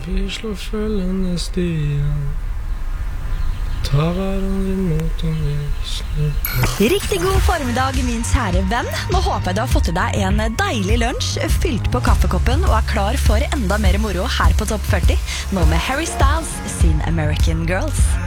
vi slår følgende stier. Ta hverandre imot om vi slutter. Riktig god formiddag, min kjære venn. Nå håper jeg du har fått i deg en deilig lunsj, fylt på kaffekoppen og er klar for enda mer moro her på Topp 40. Nå med Harry Styles sin American Girls.